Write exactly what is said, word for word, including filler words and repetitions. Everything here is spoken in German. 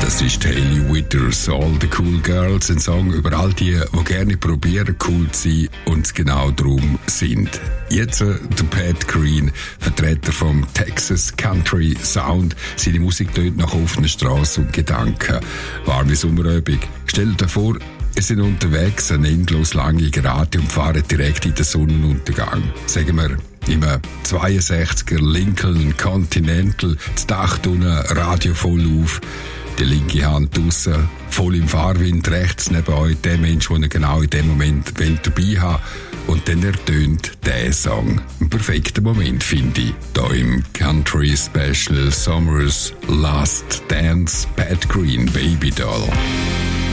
Das ist Hailey Withers, All the Cool Girls, ein Song über all die, die gerne probieren, cool zu sein und es genau darum sind. Jetzt äh, der Pat Green, Vertreter vom Texas Country Sound. Seine Musik tönt nach offener Straße und Gedanken. Warme Sommerübung. Stell dir vor, wir sind unterwegs, eine endlos lange Gerade und fahren direkt in den Sonnenuntergang. Sagen wir, im zweiundsechziger Lincoln Continental, das Dach unten, Radio voll auf, die linke Hand draussen, voll im Fahrwind, rechts neben euch, der Mensch, den ihr genau in dem Moment dabei habt. Und dann ertönt der Song. Ein perfekter Moment, finde ich. Da im Country Special Summer's Last Dance, Pat Green, Baby Doll.